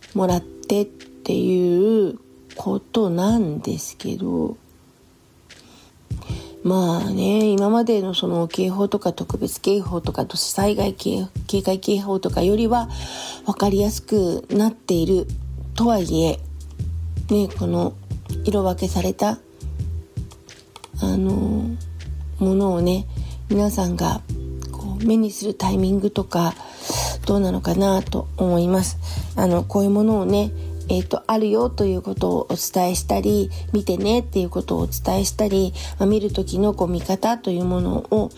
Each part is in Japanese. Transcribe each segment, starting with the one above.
もらってっていうことなんですけど、まあね、今までのその警報とか特別警報とか土砂災害警戒警報とかよりは分かりやすくなっているとはいえ、ね、この色分けされたものをね、皆さんがこう目にするタイミングとかどうなのかなと思います。こういうものをね、あるよということをお伝えしたり、見てねっていうことをお伝えしたり、見る時の見方というものを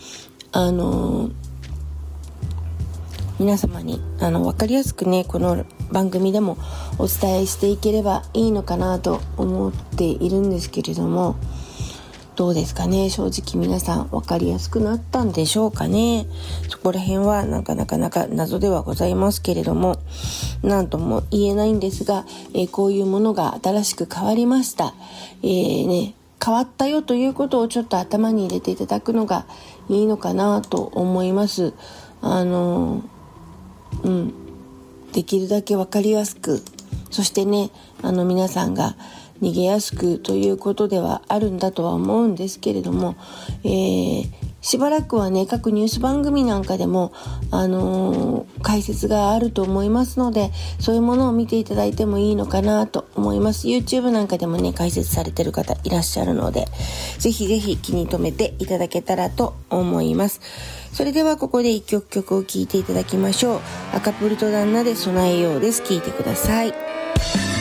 皆様に分かりやすくね、この番組でもお伝えしていければいいのかなと思っているんですけれども、どうですかね。正直皆さん分かりやすくなったんでしょうかね。そこら辺はなかなか謎ではございますけれども、なんとも言えないんですが、こういうものが新しく変わりました。変わったよということをちょっと頭に入れていただくのがいいのかなと思います。できるだけ分かりやすく、そしてね、皆さんが逃げやすくということではあるんだとは思うんですけれども、しばらくはね、各ニュース番組なんかでも、解説があると思いますので、そういうものを見ていただいてもいいのかなと思います。 YouTube なんかでもね、解説されてる方いらっしゃるので、ぜひぜひ気に留めていただけたらと思います。それではここで一曲を聴いていただきましょう。アカプルト旦那で備えようです。聴いてください。